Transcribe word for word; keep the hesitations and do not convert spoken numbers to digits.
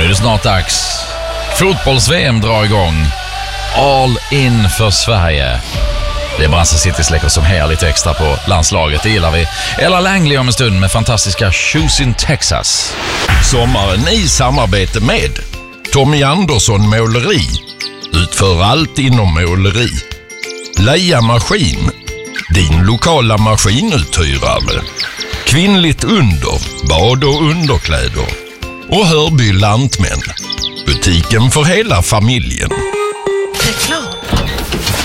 Nu är det snart dags. Fotbolls-V M drar igång. All in för Sverige. Det är Brandsta City släcker som här lite extra på landslaget, det gillar vi. Ella Langley om en stund med fantastiska Shoes in Texas. Sommaren i samarbete med Tommy Andersson Måleri. Utför allt inom måleri. Leia Maskin, din lokala maskinuthyrare. Kvinnligt under, bad och underkläder. Och Hörby Lantmän, butiken för hela familjen. Reklam.